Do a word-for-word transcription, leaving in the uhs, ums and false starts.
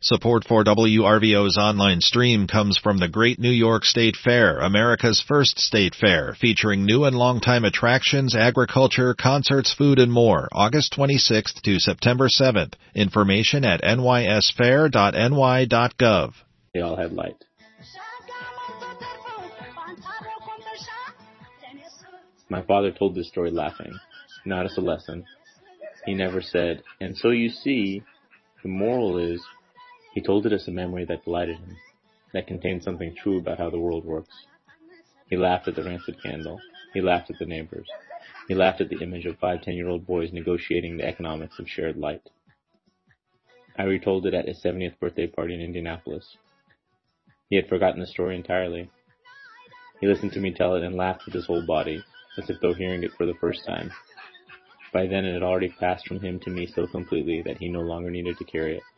Support for W R V O's online stream comes from the Great New York State Fair, America's first state fair, featuring new and longtime attractions, agriculture, concerts, food, and more, August twenty-sixth to September seventh. Information at N Y S fair dot N Y dot gov. They all had light. My father told this story laughing, not as a lesson. He never said, and so you see, the moral is. He told it as a memory that delighted him, that contained something true about how the world works. He laughed at the rancid candle. He laughed at the neighbors. He laughed at the image of five ten-year-old boys negotiating the economics of shared light. I retold it at his seventieth birthday party in Indianapolis. He had forgotten the story entirely. He listened to me tell it and laughed with his whole body, as if though hearing it for the first time. By then it had already passed from him to me so completely that he no longer needed to carry it.